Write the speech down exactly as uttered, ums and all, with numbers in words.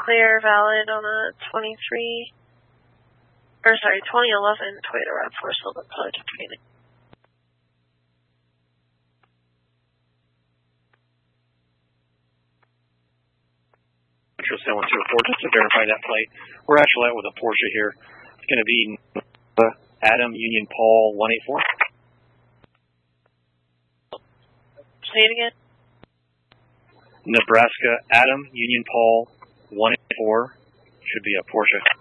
clear, valid on a twenty-three, or sorry, twenty eleven Toyota RAV four Silver Color to Phoenix. Metro seven one two four, just to verify that plate. We're actually out with a Porsche here. It's going to be Adam Union Paul one eight four. Say it again. Nebraska Adam Union Paul one eight four should be a Porsche.